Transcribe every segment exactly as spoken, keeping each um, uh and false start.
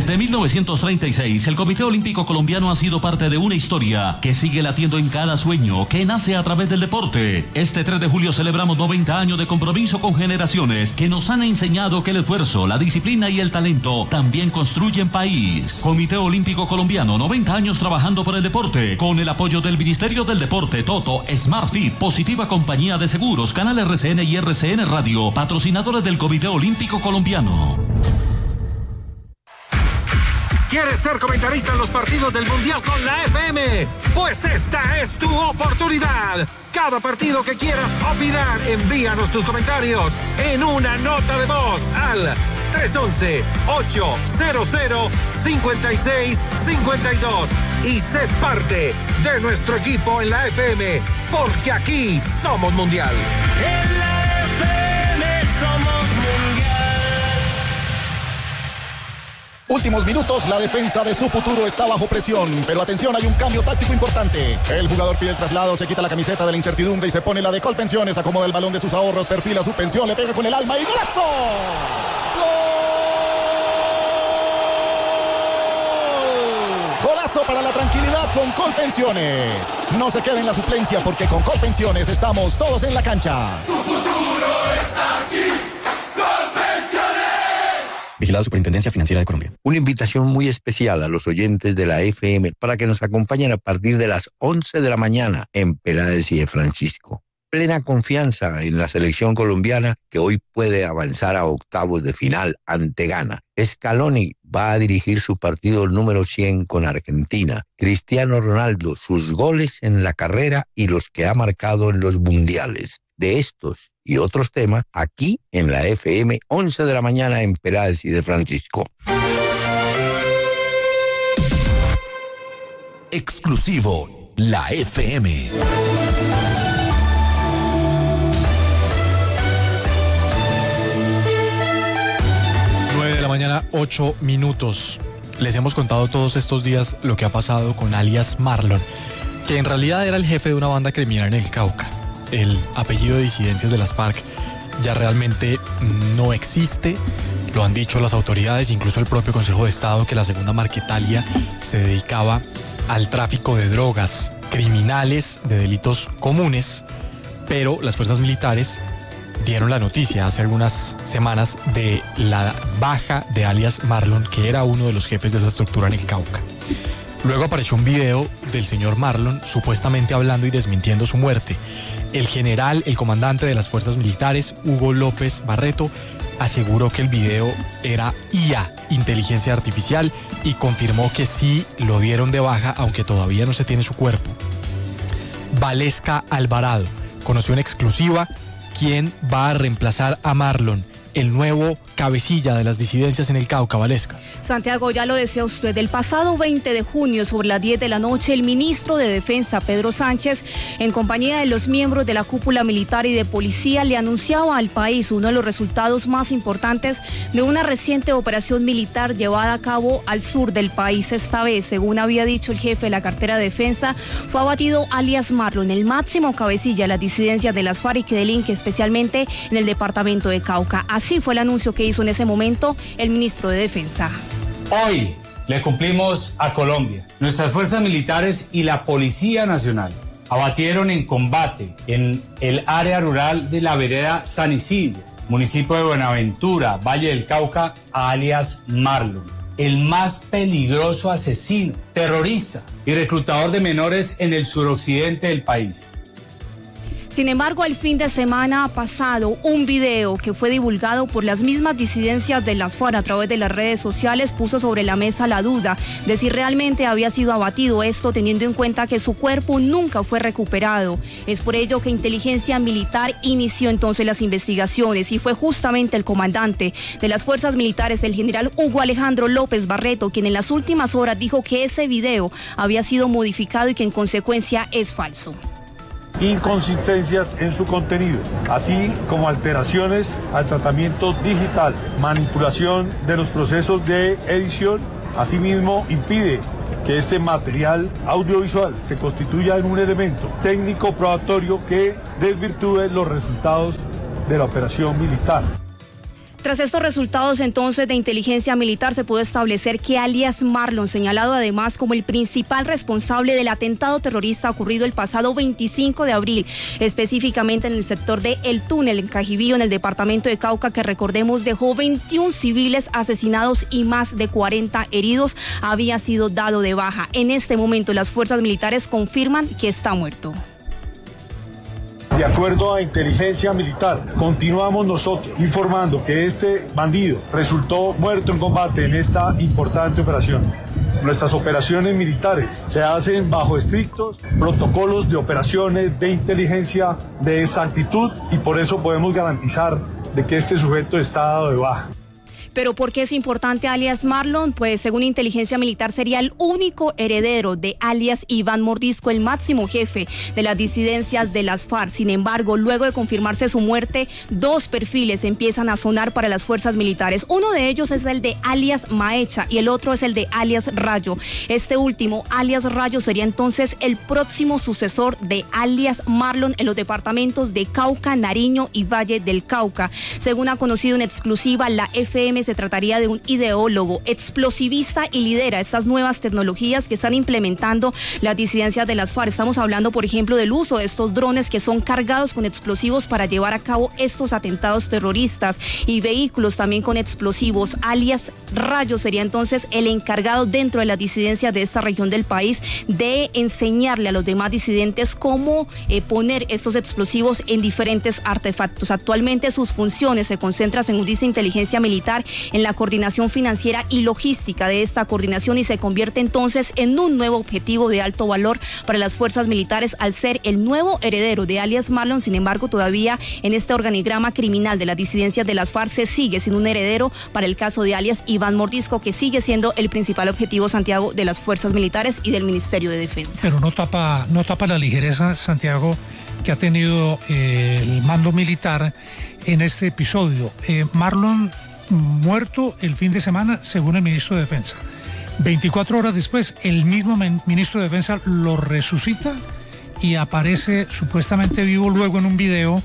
Desde mil novecientos treinta y seis, el Comité Olímpico Colombiano ha sido parte de una historia que sigue latiendo en cada sueño que nace a través del deporte. Este tres de julio celebramos noventa años de compromiso con generaciones que nos han enseñado que el esfuerzo, la disciplina y el talento también construyen país. Comité Olímpico Colombiano, noventa años trabajando por el deporte, con el apoyo del Ministerio del Deporte, Toto, SmartFit, Positiva Compañía de Seguros, Canal R C N y R C N Radio, patrocinadores del Comité Olímpico Colombiano. ¿Quieres ser comentarista en los partidos del Mundial con la F M? Pues esta es tu oportunidad. Cada partido que quieras opinar, envíanos tus comentarios en una nota de voz al tres once, ochocientos, cincuenta y seis cincuenta y dos y sé parte de nuestro equipo en la F M, porque aquí somos Mundial. En la F M somos Mundial. Últimos minutos, la defensa de su futuro está bajo presión, pero atención, hay un cambio táctico importante. El jugador pide el traslado, se quita la camiseta de la incertidumbre y se pone la de Colpensiones, acomoda el balón de sus ahorros, perfila su pensión, le pega con el alma y ¡golazo! ¡Gol! Golazo para la tranquilidad con Colpensiones. No se quede en la suplencia porque con Colpensiones estamos todos en la cancha. Tu futuro está aquí. Vigilado Superintendencia Financiera de Colombia. Una invitación muy especial a los oyentes de la F M para que nos acompañen a partir de las once de la mañana en Peláez y de Francisco. Plena confianza en la selección colombiana que hoy puede avanzar a octavos de final ante Ghana. Scaloni va a dirigir su partido número cien con Argentina. Cristiano Ronaldo, sus goles en la carrera y los que ha marcado en los mundiales. De estos y otros temas, aquí en la F M, once de la mañana en Peláez y de Francisco. Exclusivo, la F M. nueve de la mañana, ocho minutos. Les hemos contado todos estos días lo que ha pasado con alias Marlon, que en realidad era el jefe de una banda criminal en el Cauca. El apellido de disidencias de las FARC ya realmente no existe. Lo han dicho las autoridades, incluso el propio Consejo de Estado, que la segunda Marquetalia se dedicaba al tráfico de drogas, criminales, de delitos comunes, pero las fuerzas militares dieron la noticia hace algunas semanas de la baja de alias Marlon, que era uno de los jefes de esa estructura en el Cauca. Luego apareció un video del señor Marlon supuestamente hablando y desmintiendo su muerte. El general, el comandante de las fuerzas militares, Hugo López Barreto, aseguró que el video era I A, inteligencia artificial, y confirmó que sí lo dieron de baja, aunque todavía no se tiene su cuerpo. Valesca Alvarado conoció en exclusiva quién va a reemplazar a Marlon, el nuevo cabecilla de las disidencias en el Cauca. Valesca. Santiago, ya lo decía usted, el pasado veinte de junio sobre las diez de la noche, el ministro de Defensa, Pedro Sánchez, en compañía de los miembros de la cúpula militar y de policía, le anunciaba al país uno de los resultados más importantes de una reciente operación militar llevada a cabo al sur del país. Esta vez, según había dicho el jefe de la cartera de defensa, fue abatido alias Marlon, el máximo cabecilla de las disidencias de las FARC y del I N C, especialmente en el departamento de Cauca. Así fue el anuncio que hizo en ese momento el ministro de Defensa. Hoy le cumplimos a Colombia. Nuestras fuerzas militares y la Policía Nacional abatieron en combate en el área rural de la vereda San Isidro, municipio de Buenaventura, Valle del Cauca, a alias Marlon, el más peligroso asesino, terrorista y reclutador de menores en el suroccidente del país. Sin embargo, el fin de semana pasado, un video que fue divulgado por las mismas disidencias de las FARC a través de las redes sociales puso sobre la mesa la duda de si realmente había sido abatido, esto teniendo en cuenta que su cuerpo nunca fue recuperado. Es por ello que Inteligencia Militar inició entonces las investigaciones y fue justamente el comandante de las fuerzas militares, el general Hugo Alejandro López Barreto, quien en las últimas horas dijo que ese video había sido modificado y que en consecuencia es falso. Inconsistencias en su contenido, así como alteraciones al tratamiento digital, manipulación de los procesos de edición. Asimismo, impide que este material audiovisual se constituya en un elemento técnico probatorio que desvirtúe los resultados de la operación militar. Tras estos resultados entonces de inteligencia militar se pudo establecer que alias Marlon, señalado además como el principal responsable del atentado terrorista ocurrido el pasado veinticinco de abril, específicamente en el sector de El Túnel, en Cajibío, en el departamento de Cauca, que recordemos dejó veintiún civiles asesinados y más de cuarenta heridos, había sido dado de baja. En este momento las fuerzas militares confirman que está muerto. De acuerdo a inteligencia militar, continuamos nosotros informando que este bandido resultó muerto en combate en esta importante operación. Nuestras operaciones militares se hacen bajo estrictos protocolos de operaciones, de inteligencia, de exactitud, y por eso podemos garantizar de que este sujeto está dado de baja. ¿Pero por qué es importante alias Marlon? Pues según inteligencia militar sería el único heredero de alias Iván Mordisco, el máximo jefe de las disidencias de las FARC. Sin embargo, luego de confirmarse su muerte, dos perfiles empiezan a sonar para las fuerzas militares. Uno de ellos es el de alias Maecha y el otro es el de alias Rayo. Este último, alias Rayo, sería entonces el próximo sucesor de alias Marlon en los departamentos de Cauca, Nariño y Valle del Cauca. Según ha conocido en exclusiva la F M, se trataría de un ideólogo, explosivista y lidera estas nuevas tecnologías que están implementando las disidencias de las FARC. Estamos hablando, por ejemplo, del uso de estos drones que son cargados con explosivos para llevar a cabo estos atentados terroristas, y vehículos también con explosivos. Alias Rayo sería entonces el encargado dentro de las disidencias de esta región del país de enseñarle a los demás disidentes cómo eh, poner estos explosivos en diferentes artefactos. Actualmente sus funciones se concentran, según dice inteligencia militar, en la coordinación financiera y logística de esta coordinación, y se convierte entonces en un nuevo objetivo de alto valor para las fuerzas militares al ser el nuevo heredero de alias Marlon. Sin embargo, todavía en este organigrama criminal de las disidencias de las FARC se sigue sin un heredero para el caso de alias Iván Mordisco, que sigue siendo el principal objetivo, Santiago, de las fuerzas militares y del Ministerio de Defensa. Pero no tapa, no tapa la ligereza, Santiago, que ha tenido eh, el mando militar en este episodio. Eh, Marlon muerto el fin de semana, según el ministro de Defensa. veinticuatro horas después, el mismo ministro de Defensa lo resucita y aparece supuestamente vivo luego en un video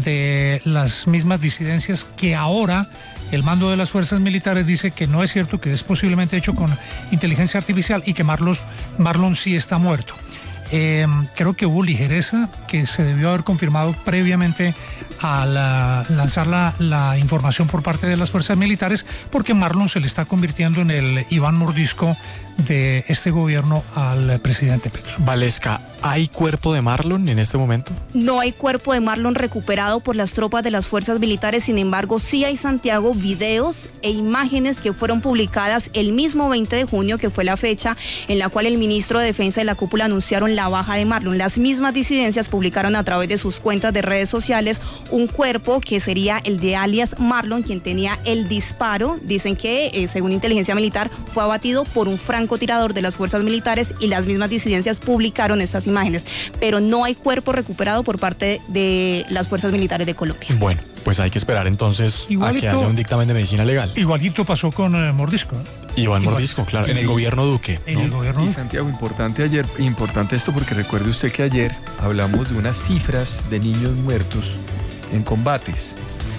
de las mismas disidencias, que ahora el mando de las fuerzas militares dice que no es cierto, que es posiblemente hecho con inteligencia artificial y que Marlon, Marlon sí está muerto. Eh, creo que hubo ligereza que se debió haber confirmado previamente a la, lanzar la, la información por parte de las fuerzas militares, porque Marlon se le está convirtiendo en el Iván Mordisco de este gobierno al presidente Petro. Valesca, ¿hay cuerpo de Marlon en este momento? No hay cuerpo de Marlon recuperado por las tropas de las fuerzas militares. Sin embargo, sí hay, Santiago, videos e imágenes que fueron publicadas el mismo veinte de junio, que fue la fecha en la cual el ministro de Defensa y la cúpula anunciaron la baja de Marlon. Las mismas disidencias publicaron a través de sus cuentas de redes sociales un cuerpo que sería el de alias Marlon, quien tenía el disparo. Dicen que, eh, según inteligencia militar, fue abatido por un francotirador de las fuerzas militares, y las mismas disidencias publicaron estas imágenes, pero no hay cuerpo recuperado por parte de las fuerzas militares de Colombia. Bueno, pues hay que esperar entonces igualito, a que haya un dictamen de medicina legal. Igualito pasó con eh, Mordisco. ¿eh? Iván Igual. Mordisco, claro, en el gobierno Duque. En ¿no? el gobierno Y Duque. Santiago, importante ayer, importante esto porque recuerde usted que ayer hablamos de unas cifras de niños muertos en combates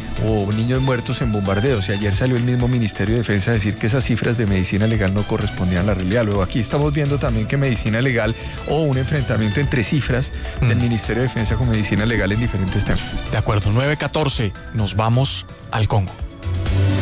o niños muertos en bombardeos, y ayer salió el mismo Ministerio de Defensa a decir que esas cifras de medicina legal no correspondían a la realidad. Luego aquí estamos viendo también que medicina legal, o un enfrentamiento entre cifras mm. del Ministerio de Defensa con medicina legal en diferentes temas. De acuerdo, nueve catorce, nos vamos al Congo.